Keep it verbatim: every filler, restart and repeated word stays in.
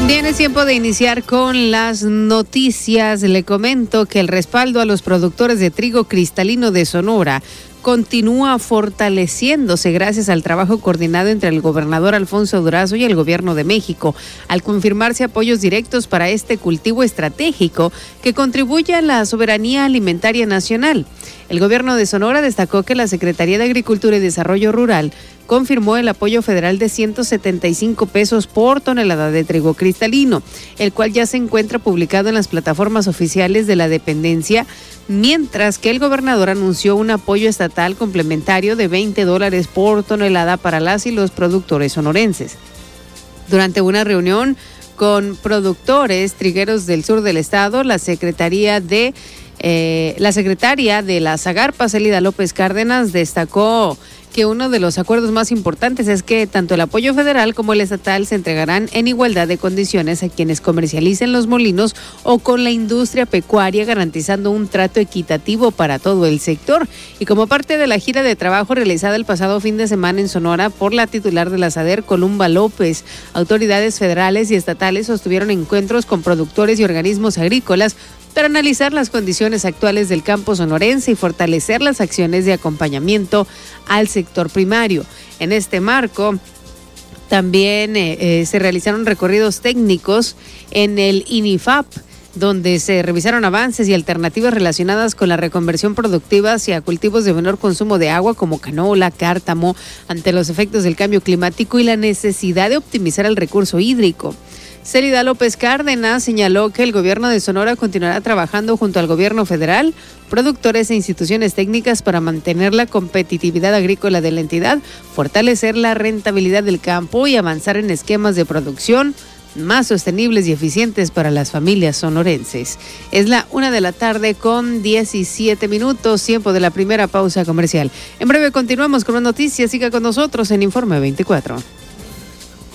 Bien, es tiempo de iniciar con las noticias. Le comento que el respaldo a los productores de trigo cristalino de Sonora continúa fortaleciéndose gracias al trabajo coordinado entre el gobernador Alfonso Durazo y el gobierno de México, al confirmarse apoyos directos para este cultivo estratégico que contribuye a la soberanía alimentaria nacional. El gobierno de Sonora destacó que la Secretaría de Agricultura y Desarrollo Rural confirmó el apoyo federal de ciento setenta y cinco pesos por tonelada de trigo cristalino, el cual ya se encuentra publicado en las plataformas oficiales de la dependencia, mientras que el gobernador anunció un apoyo estatal complementario de veinte dólares por tonelada para las y los productores sonorenses. Durante una reunión con productores trigueros del sur del estado, la Secretaría de eh, la secretaria de la Zagarpa, Célida López Cárdenas, destacó que uno de los acuerdos más importantes es que tanto el apoyo federal como el estatal se entregarán en igualdad de condiciones a quienes comercialicen los molinos o con la industria pecuaria, garantizando un trato equitativo para todo el sector. Y como parte de la gira de trabajo realizada el pasado fin de semana en Sonora por la titular de la SADER, Columba López, autoridades federales y estatales sostuvieron encuentros con productores y organismos agrícolas para analizar las condiciones actuales del campo sonorense y fortalecer las acciones de acompañamiento al sector primario. En este marco, también eh, eh, se realizaron recorridos técnicos en el INIFAP, donde se revisaron avances y alternativas relacionadas con la reconversión productiva hacia cultivos de menor consumo de agua como canola, cártamo, ante los efectos del cambio climático y la necesidad de optimizar el recurso hídrico. Célida López Cárdenas señaló que el gobierno de Sonora continuará trabajando junto al gobierno federal, productores e instituciones técnicas para mantener la competitividad agrícola de la entidad, fortalecer la rentabilidad del campo y avanzar en esquemas de producción más sostenibles y eficientes para las familias sonorenses. Es la una de la tarde con diecisiete minutos, tiempo de la primera pausa comercial. En breve continuamos con las noticias. Siga con nosotros en Informe veinticuatro.